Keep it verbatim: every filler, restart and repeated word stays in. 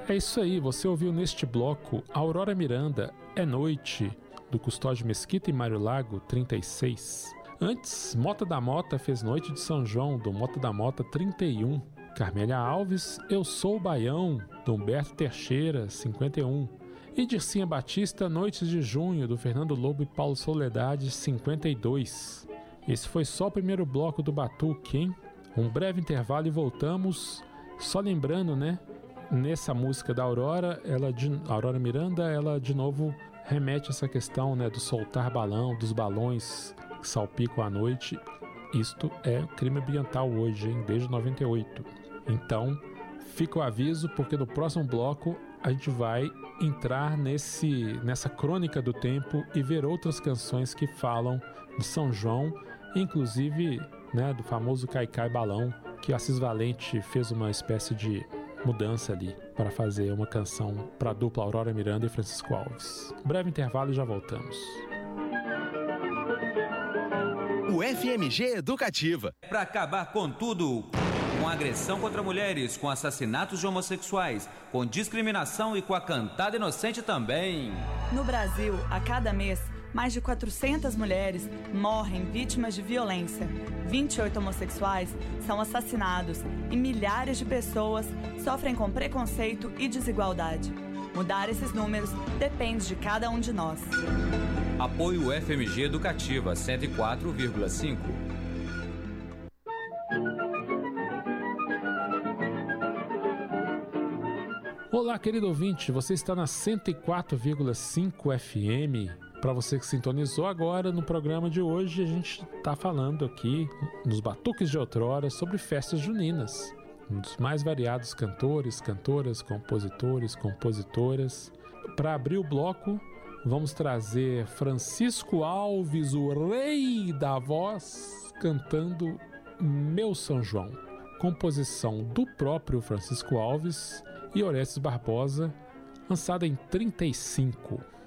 É isso aí, você ouviu neste bloco Aurora Miranda, É Noite, do Custódio Mesquita e Mário Lago, trinta e seis. Antes, Mota da Mota fez Noite de São João, do Mota da Mota, trinta e um. Carmélia Alves, Eu Sou o Baião, do Humberto Teixeira, cinquenta e um. E Dircinha Batista, Noites de Junho, do Fernando Lobo e Paulo Soledade, cinquenta e dois. Esse foi só o primeiro bloco do Batuque, hein? Um breve intervalo e voltamos. Só lembrando, né? Nessa música da Aurora, ela de, Aurora Miranda, ela de novo remete a essa questão, né, do soltar balão, dos balões que salpicam à noite. Isto é crime ambiental hoje, hein, desde noventa e oito. Então, fica o aviso, porque no próximo bloco a gente vai entrar nesse, nessa crônica do tempo e ver outras canções que falam de São João, inclusive, né, do famoso Caicai Balão, que Assis Valente fez uma espécie de mudança ali para fazer uma canção para a dupla Aurora Miranda e Francisco Alves. Breve intervalo e já voltamos. O F M G Educativa. Para acabar com tudo, com agressão contra mulheres, com assassinatos de homossexuais, com discriminação e com a cantada inocente também. No Brasil, a cada mês, mais de quatrocentas mulheres morrem vítimas de violência. vinte e oito homossexuais são assassinados e milhares de pessoas sofrem com preconceito e desigualdade. Mudar esses números depende de cada um de nós. Apoio F M G Educativa cento e quatro vírgula cinco. Olá, querido ouvinte, você está na cento e quatro vírgula cinco F M. Para você que sintonizou agora, no programa de hoje a gente está falando aqui nos Batuques de Outrora sobre festas juninas. Um dos mais variados cantores, cantoras, compositores, compositoras. Para abrir o bloco, vamos trazer Francisco Alves, o rei da voz, cantando Meu São João. Composição do próprio Francisco Alves e Orestes Barbosa, lançada em trinta e cinco.